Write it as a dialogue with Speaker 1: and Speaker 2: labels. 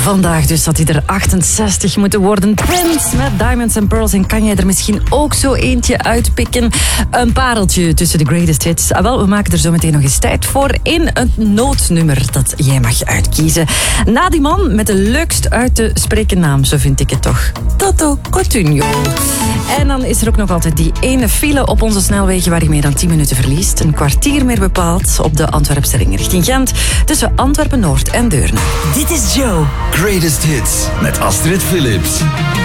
Speaker 1: Vandaag dus had hij er 68 moeten worden. Prince met Diamonds and Pearls. En kan jij er misschien ook zo eentje uitpikken? Een pareltje tussen de greatest hits. Wel, we maken er zo meteen nog eens tijd voor in het noodnummer dat jij mag uitkiezen. Na die man met de leukst uit te spreken naam, zo vind ik het toch. Toto Cutugno. En dan is er ook nog altijd die ene file op onze snelwegen waar je meer dan 10 minuten verliest. Een kwartier meer bepaald op de Antwerpse ring richting Gent. Tussen Antwerpen-Noord en Deurne.
Speaker 2: Dit is Joe.
Speaker 3: Greatest Hits met Astrid Philips.